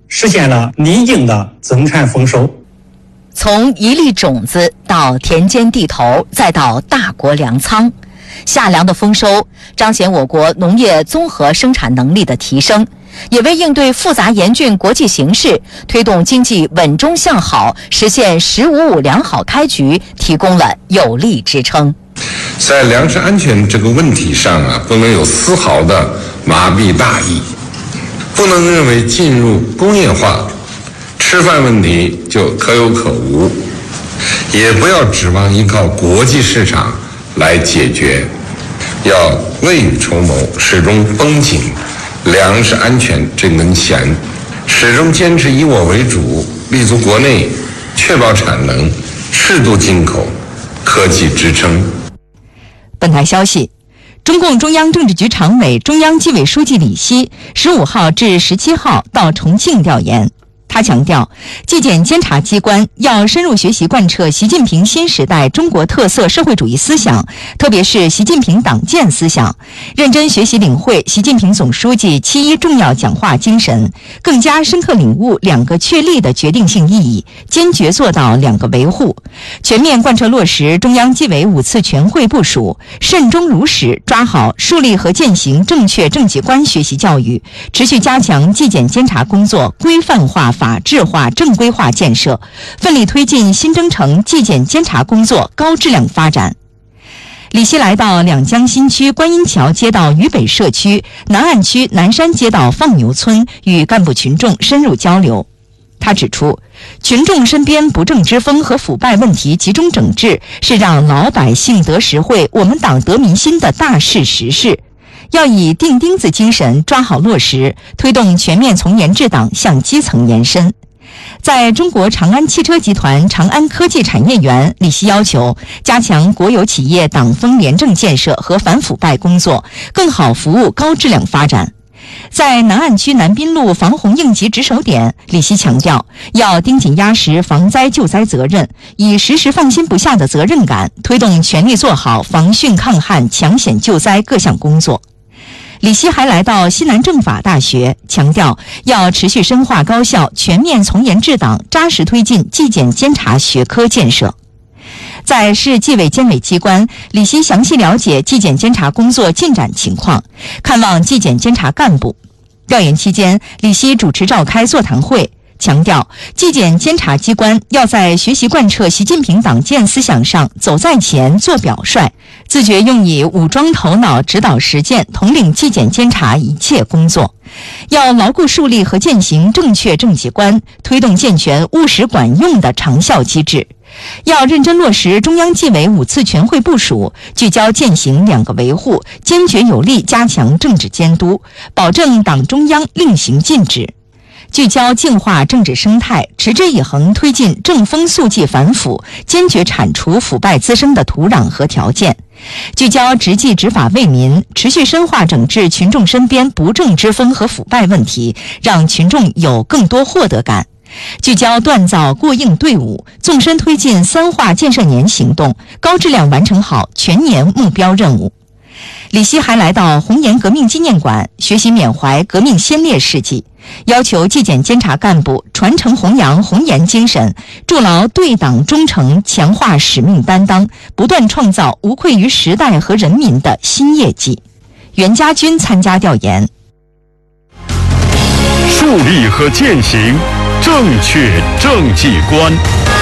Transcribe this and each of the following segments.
实现了拟定的增产丰收。 从一粒种子到田间地头，再到大国粮仓，夏粮的丰收彰显我国农业综合生产能力的提升，也为应对复杂严峻国际形势、推动经济稳中向好、实现“十五五”良好开局提供了有力支撑。 在粮食安全这个问题上不能有丝毫的麻痹大意，不能认为进入工业化，吃饭问题就可有可无，也不要指望依靠国际市场来解决，要未雨绸缪，始终绷紧粮食安全这根弦，始终坚持以我为主，立足国内，确保产能，适度进口，科技支撑。 本台消息，中共中央政治局常委、中央纪委书记李希15号至17号到重庆调研。他强调，纪检监察机关要深入学习贯彻习近平新时代中国特色社会主义思想，特别是习近平党建思想，认真学习领会习近平总书记7·1重要讲话精神，更加深刻领悟2个确立的决定性意义，坚决做到2个维护，全面贯彻落实中央纪委5次全会部署，慎终如始抓好树立和践行正确政绩观学习教育，持续加强纪检监察工作规范化、法治化、正规化建设，奋力推进新征程纪检监察工作高质量发展。李希来到两江新区观音桥街道渝北社区、南岸区南山街道放牛村，与干部群众深入交流。他指出，群众身边不正之风和腐败问题集中整治，是让老百姓得实惠、我们党得民心的大事实事。要以钉钉子精神抓好落实，推动全面从严治党向基层延伸。在中国长安汽车集团长安科技产业园，李希要求加强国有企业党风廉政建设和反腐败工作，更好服务高质量发展。在南岸区南滨路防洪应急值守点，李希强调，要盯紧压实防灾救灾责任，以时时放心不下的责任感，推动全力做好防汛抗旱、抢险救灾各项工作。李希还来到西南政法大学，强调要持续深化高效全面从严治党，扎实推进纪检监察学科建设。在市纪委监委机关，李希详细了解纪检监察工作进展情况，看望纪检监察干部。调研期间，李希主持召开座谈会，强调纪检监察机关要在学习贯彻习近平党建思想上走在前、做表率，自觉用以武装头脑、指导实践，统领纪检监察一切工作。要牢固树立和践行正确政绩观，推动健全务实管用的长效机制。要认真落实中央纪委5次全会部署，聚焦践行2个维护，坚决有力加强政治监督，保证党中央令行禁止。聚焦净化政治生态，持之以恒推进正风肃纪反腐，坚决铲除腐败滋生的土壤和条件。聚焦执纪执法为民，持续深化整治群众身边不正之风和腐败问题，让群众有更多获得感。聚焦锻造过硬队伍，纵深推进3化建设年行动，高质量完成好全年目标任务。李希还来到红岩革命纪念馆，学习缅怀革命先烈事迹，要求纪检监察干部传承弘扬红岩精神，筑牢对党忠诚，强化使命担当，不断创造无愧于时代和人民的新业绩。袁家军参加调研。 树立和践行正确政绩观。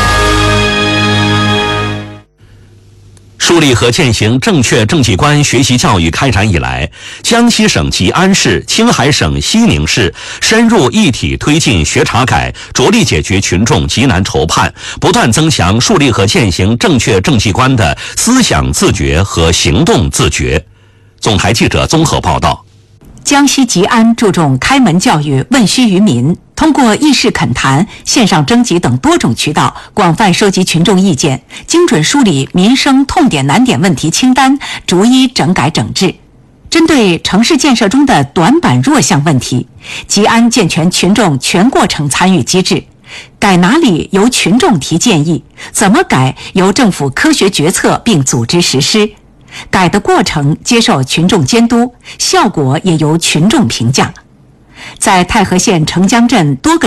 树立和践行正确政绩观学习教育开展以来，江西省吉安市、青海省西宁市深入一体推进学查改，着力解决群众急难愁盼，不断增强树立和践行正确政绩观的思想自觉和行动自觉。总台记者综合报道。 江西吉安注重开门教育、问需于民，通过议事恳谈、线上征集等多种渠道，广泛收集群众意见，精准梳理民生痛点难点问题清单，逐一整改整治。针对城市建设中的短板弱项问题，吉安健全群众全过程参与机制，改哪里由群众提建议，怎么改由政府科学决策并组织实施。改的过程接受群众监督，效果也由群众评价。在太和县澄江镇多个